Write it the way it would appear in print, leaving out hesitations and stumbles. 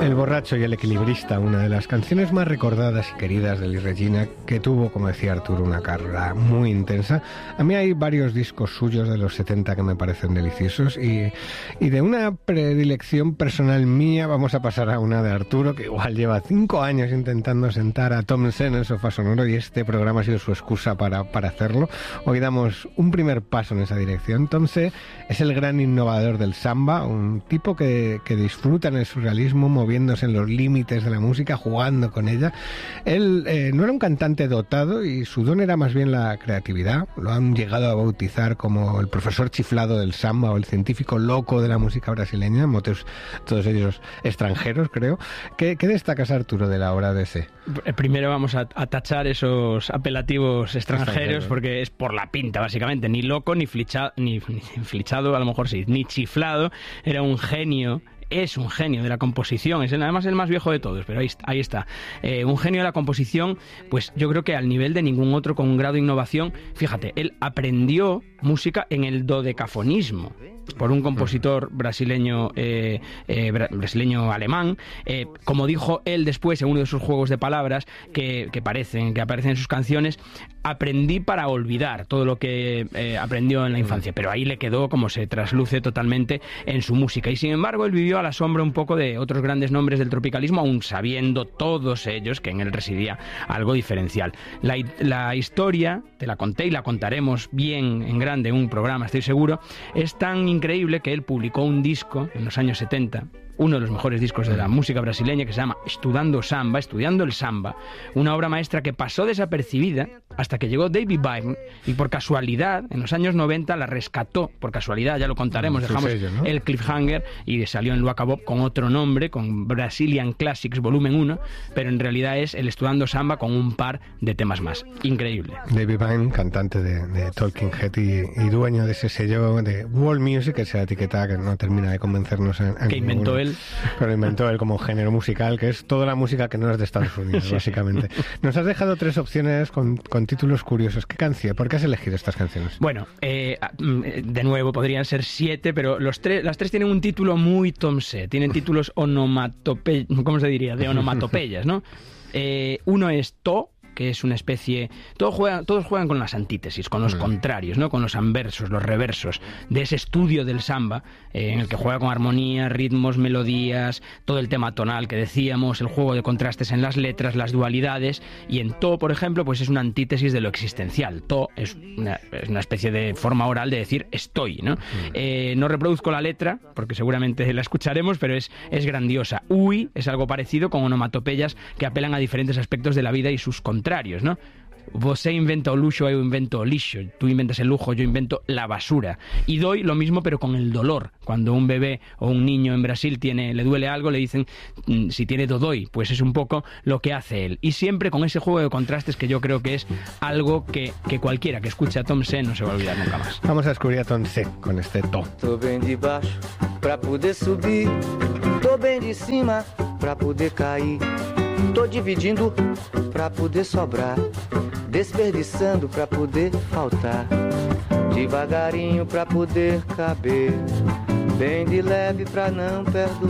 El borracho y el equilibrista, una de las canciones más recordadas y queridas de Elis Regina, que tuvo, como decía Arturo, una carrera muy intensa. A mí hay varios discos suyos de los 70 que me parecen deliciosos y de una predilección personal mía vamos a pasar a una de Arturo, que igual lleva 5 años intentando sentar a Townshend en el sofá sonoro y este programa ha sido su excusa para hacerlo. Hoy damos un primer paso en esa dirección. Townshend es el gran innovador del samba, un tipo que disfruta en el surrealismo, moviéndose en los límites de la música, jugando con ella. Él no era un cantante dotado y su don era más bien la creatividad. Lo han llegado a bautizar como el profesor chiflado del samba o el científico loco de la música brasileña, motes todos ellos extranjeros, creo. ¿Qué destacas, Arturo, de la obra de ese? Primero vamos a tachar esos apelativos extranjeros porque es por la pinta, básicamente. Ni loco, ni flechado, a lo mejor sí, ni chiflado. Era un genio. Es un genio de la composición, es además el más viejo de todos, pero ahí está. Un genio de la composición, pues yo creo que al nivel de ningún otro con un grado de innovación. Fíjate, él aprendió música en el dodecafonismo por un compositor brasileño alemán. Como dijo él después en uno de sus juegos de palabras que aparecen en sus canciones, aprendí para olvidar todo lo que aprendió en la infancia, pero ahí le quedó como se trasluce totalmente en su música. Y sin embargo él vivió a la sombra un poco de otros grandes nombres del tropicalismo, aún sabiendo todos ellos que en él residía algo diferencial. La historia, te la conté y la contaremos bien en grande en un programa, estoy seguro, es tan increíble que él publicó un disco en los años 70, uno de los mejores discos de la música brasileña, que se llama Estudiando el Samba, una obra maestra que pasó desapercibida hasta que llegó David Byrne y por casualidad, en los años 90, la rescató, por casualidad, ya lo contaremos, dejamos sello, ¿no? El cliffhanger y salió en Luaca Bob con otro nombre, con Brazilian Classics Volumen 1, pero en realidad es el Estudiando Samba con un par de temas más. Increíble. David Byrne, cantante de Talking Head y dueño de ese sello de World Music, que es la etiqueta que no termina de convencernos que inventó él. Pero inventó él como género musical, que es toda la música que no es de Estados Unidos, básicamente. Nos has dejado 3 opciones con títulos curiosos. ¿Qué canción? ¿Por qué has elegido estas canciones? Bueno, de nuevo, podrían ser 7, pero las 3 tienen un título muy Townshend. Tienen títulos ¿cómo se diría? De onomatopeyas, ¿no? Uno es To, que es una especie... Todos juegan con las antítesis, con los contrarios, ¿no? Con los anversos, los reversos, de ese estudio del samba, en el que juega con armonía, ritmos, melodías, todo el tema tonal que decíamos, el juego de contrastes en las letras, las dualidades, y en To, por ejemplo, pues es una antítesis de lo existencial. To es una especie de forma oral de decir estoy, ¿no? No reproduzco la letra, porque seguramente la escucharemos, pero es grandiosa. Ui es algo parecido, con onomatopeyas que apelan a diferentes aspectos de la vida y sus contrarios, ¿no? Você inventa o luxo, eu invento o lixo. Tú inventas el lujo, yo invento la basura. Y doy lo mismo, pero con el dolor. Cuando un bebé o un niño en Brasil le duele algo, le dicen si tiene dodói. Pues es un poco lo que hace él. Y siempre con ese juego de contrastes que yo creo que es algo que cualquiera que escuche a Townshend no se va a olvidar nunca más. Vamos a descubrir a Townshend con este To. Tô bem de baixo pra poder subir, tô bem de cima pra poder cair, tô dividindo pra poder sobrar, desperdiçando pra poder faltar, devagarinho pra poder caber, bem de leve pra não perdoar.